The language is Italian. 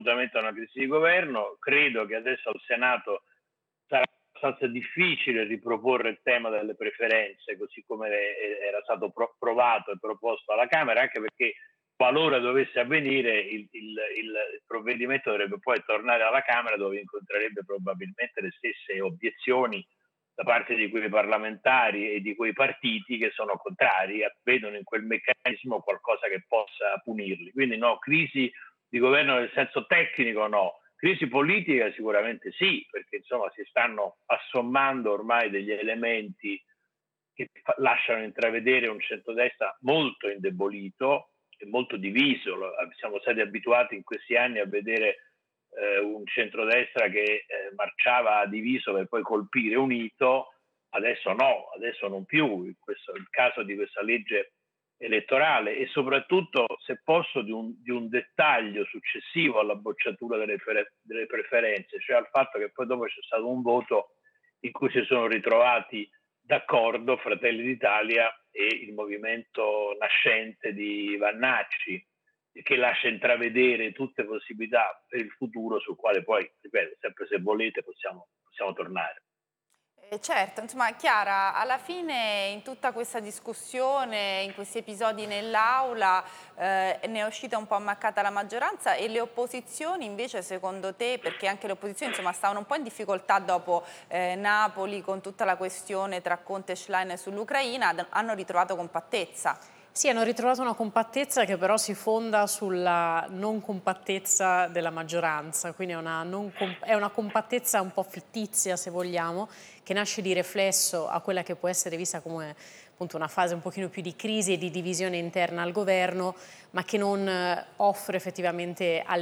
assolutamente una crisi di governo. Credo che adesso al Senato sarà abbastanza difficile riproporre il tema delle preferenze, così come era stato provato e proposto alla Camera, anche perché qualora dovesse avvenire il provvedimento dovrebbe poi tornare alla Camera, dove incontrerebbe probabilmente le stesse obiezioni da parte di quei parlamentari e di quei partiti che sono contrari, vedono in quel meccanismo qualcosa che possa punirli. Quindi no, crisi di governo nel senso tecnico no, crisi politica sicuramente sì, perché insomma si stanno assommando ormai degli elementi che lasciano intravedere un centrodestra molto indebolito e molto diviso. Siamo stati abituati in questi anni a vedere un centrodestra che marciava diviso per poi colpire unito. Adesso no, adesso non più. Il caso di questa legge elettorale e soprattutto, se posso, di un dettaglio successivo alla bocciatura delle preferenze, cioè al fatto che poi dopo c'è stato un voto in cui si sono ritrovati d'accordo Fratelli d'Italia e il movimento nascente di Vannacci, che lascia intravedere tutte possibilità per il futuro, sul quale poi, ripeto, sempre se volete possiamo tornare. Certo, insomma Chiara, alla fine in tutta questa discussione, in questi episodi nell'Aula, ne è uscita un po' ammaccata la maggioranza e le opposizioni invece secondo te, perché anche le opposizioni insomma stavano un po' in difficoltà dopo Napoli con tutta la questione tra Conte e Schlein sull'Ucraina, hanno ritrovato compattezza? Sì, hanno ritrovato una compattezza che però si fonda sulla non compattezza della maggioranza, quindi è una compattezza un po' fittizia, se vogliamo, che nasce di riflesso a quella che può essere vista come appunto una fase un pochino più di crisi e di divisione interna al governo, ma che non offre effettivamente alle